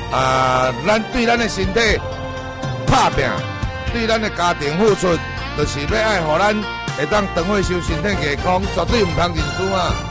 咱对咱的身体拍拼，对咱的家庭付出，就是要爱互咱会当长岁寿身体健康，绝对唔通认输啊！